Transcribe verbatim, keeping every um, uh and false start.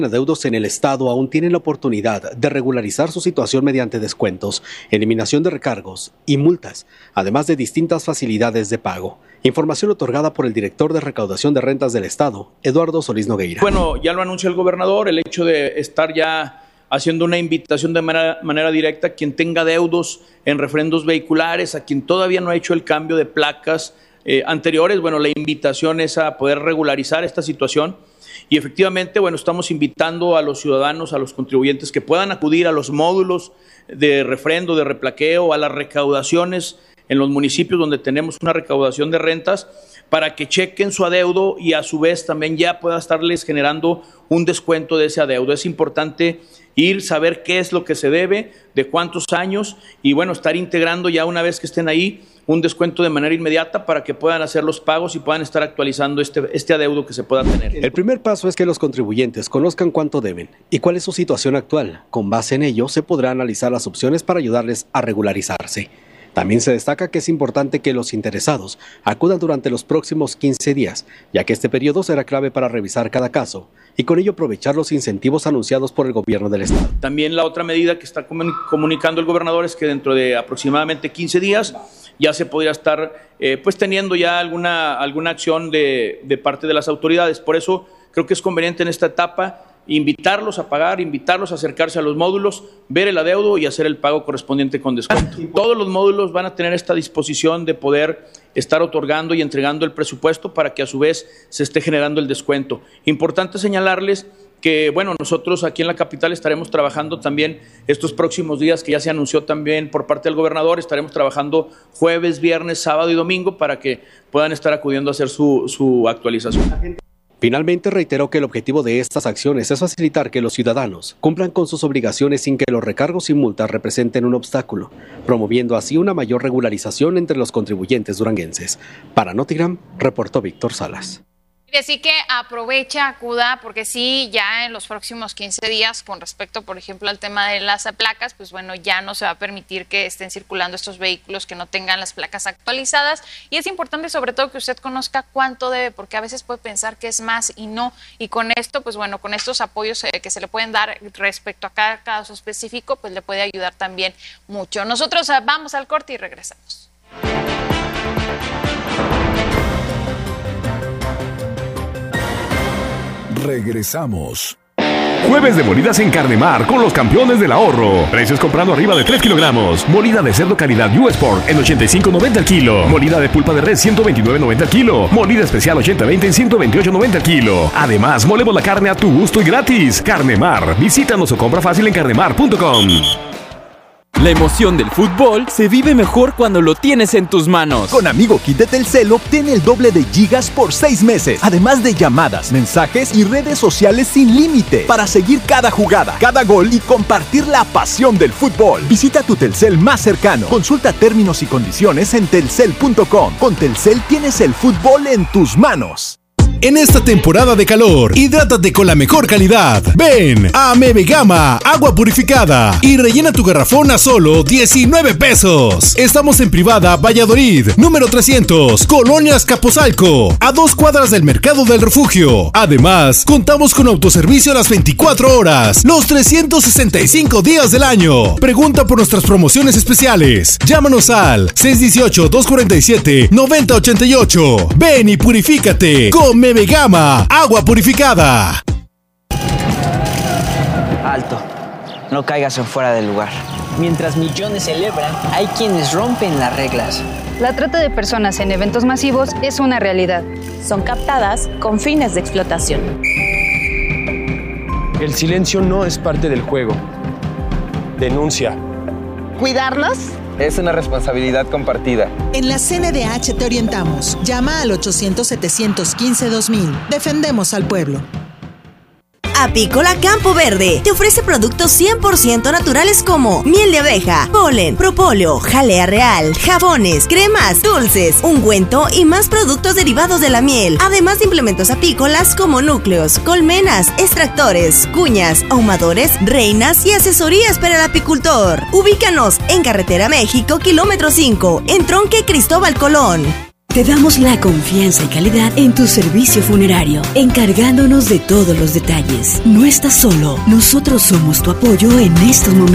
Adeudos en el Estado aún tienen la oportunidad de regularizar su situación mediante descuentos, eliminación de recargos y multas, además de distintas facilidades de pago. Información otorgada por el director de Recaudación de Rentas del Estado, Eduardo Solís Nogueira. Bueno, ya lo anunció el gobernador, el hecho de estar ya haciendo una invitación de manera, manera directa a quien tenga adeudos en refrendos vehiculares, a quien todavía no ha hecho el cambio de placas eh, anteriores. Bueno, la invitación es a poder regularizar esta situación. Y efectivamente, bueno, estamos invitando a los ciudadanos, a los contribuyentes que puedan acudir a los módulos de refrendo, de replaqueo, a las recaudaciones en los municipios donde tenemos una recaudación de rentas, para que chequen su adeudo y a su vez también ya pueda estarles generando un descuento de ese adeudo. Es importante ir, saber qué es lo que se debe, de cuántos años y bueno, estar integrando ya una vez que estén ahí un descuento de manera inmediata para que puedan hacer los pagos y puedan estar actualizando este, este adeudo que se pueda tener. El primer paso es que los contribuyentes conozcan cuánto deben y cuál es su situación actual. Con base en ello, se podrá analizar las opciones para ayudarles a regularizarse. También se destaca que es importante que los interesados acudan durante los próximos quince días, ya que este periodo será clave para revisar cada caso y con ello aprovechar los incentivos anunciados por el gobierno del Estado. También la otra medida que está comunicando el gobernador es que dentro de aproximadamente quince días ya se podría estar eh, pues teniendo ya alguna, alguna acción de, de parte de las autoridades. Por eso creo que es conveniente en esta etapa invitarlos a pagar, invitarlos a acercarse a los módulos, ver el adeudo y hacer el pago correspondiente con descuento. Todos los módulos van a tener esta disposición de poder estar otorgando y entregando el presupuesto para que a su vez se esté generando el descuento. Importante señalarles que, bueno, nosotros aquí en la capital estaremos trabajando también estos próximos días, que ya se anunció también por parte del gobernador, estaremos trabajando jueves, viernes, sábado y domingo para que puedan estar acudiendo a hacer su, su actualización. Finalmente reiteró que el objetivo de estas acciones es facilitar que los ciudadanos cumplan con sus obligaciones sin que los recargos y multas representen un obstáculo, promoviendo así una mayor regularización entre los contribuyentes duranguenses. Para Notigram, reportó Víctor Salas. Así que aprovecha, acuda, porque sí, ya en los próximos quince días, con respecto, por ejemplo, al tema de las placas, pues bueno, ya no se va a permitir que estén circulando estos vehículos que no tengan las placas actualizadas. Y es importante, sobre todo, que usted conozca cuánto debe, porque a veces puede pensar que es más y no. Y con esto, pues bueno, con estos apoyos eh, que se le pueden dar respecto a cada caso específico, pues le puede ayudar también mucho. Nosotros eh, vamos al corte y regresamos. Regresamos. Jueves de molidas en Carnemar con los campeones del ahorro. Precios comprando arriba de tres kilogramos. Molida de cerdo calidad U S Pork en ochenta y cinco noventa al kilo. Molida de pulpa de res ciento veintinueve noventa al kilo. Molida especial ochenta veinte en ciento veintiocho noventa al kilo. Además, molemos la carne a tu gusto y gratis. Carnemar. Visítanos o compra fácil en carnemar punto com. La emoción del fútbol se vive mejor cuando lo tienes en tus manos. Con Amigo Kit de Telcel obtiene el doble de gigas por seis meses, además de llamadas, mensajes y redes sociales sin límite para seguir cada jugada, cada gol y compartir la pasión del fútbol. Visita tu Telcel más cercano. Consulta términos y condiciones en telcel punto com. Con Telcel tienes el fútbol en tus manos. En esta temporada de calor, hidrátate con la mejor calidad. Ven a Mevegama, agua purificada, y rellena tu garrafón a solo diecinueve pesos. Estamos en Privada, Valladolid, número trescientos, Colonia Azcapotzalco, a dos cuadras del Mercado del Refugio. Además, contamos con autoservicio a las veinticuatro horas, los trescientos sesenta y cinco días del año. Pregunta por nuestras promociones especiales. Llámanos al seis uno ocho, dos cuatro siete, nueve cero ocho ocho. Ven y purifícate con Mevegama, agua purificada. Alto, no caigas en fuera del lugar. Mientras millones celebran, hay quienes rompen las reglas. La trata de personas en eventos masivos es una realidad. Son captadas con fines de explotación. El silencio no es parte del juego. Denuncia. ¿Cuidarnos? Es una responsabilidad compartida. En la C N D H te orientamos. Llama al ochocientos, setecientos quince, dos mil. Defendemos al pueblo. Apícola Campo Verde te ofrece productos cien por ciento naturales como miel de abeja, polen, propóleo, jalea real, jabones, cremas, dulces, ungüento y más productos derivados de la miel, además de implementos apícolas como núcleos, colmenas, extractores, cuñas, ahumadores, reinas y asesorías para el apicultor. Ubícanos en Carretera México, kilómetro cinco, en Tronque Cristóbal Colón. Te damos la confianza y calidad en tu servicio funerario, encargándonos de todos los detalles. No estás solo, nosotros somos tu apoyo en estos momentos.